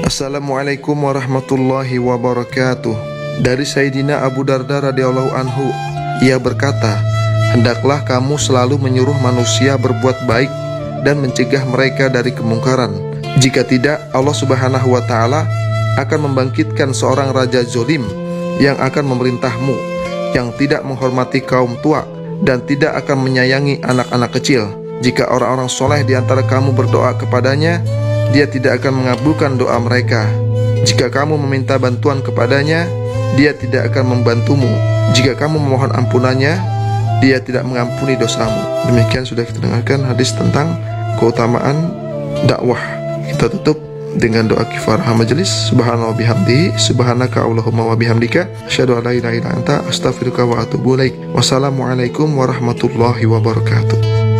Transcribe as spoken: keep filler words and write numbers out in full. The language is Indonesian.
Assalamualaikum warahmatullahi wabarakatuh. Dari Sayyidina Abu Darda radhiyallahu anhu, ia berkata, hendaklah kamu selalu menyuruh manusia berbuat baik dan mencegah mereka dari kemungkaran. Jika tidak, Allah subhanahu wa ta'ala akan membangkitkan seorang raja zolim yang akan memerintahmu, yang tidak menghormati kaum tua dan tidak akan menyayangi anak-anak kecil. Jika orang-orang soleh di antara kamu berdoa kepadanya, dia tidak akan mengabulkan doa mereka. Jika kamu meminta bantuan kepadanya, dia tidak akan membantumu. Jika kamu memohon ampunannya, dia tidak mengampuni dosamu. Demikian sudah kita dengarkan hadis tentang keutamaan dakwah. Kita tutup dengan doa kifarah majelis. Subhanallah bihamdihi, subhanaka Allahumma wa bihamdika, asyhadu an la ilaha illa anta, astaghfiruka wa atubu ilaik. Wassalamualaikum warahmatullahi wabarakatuh.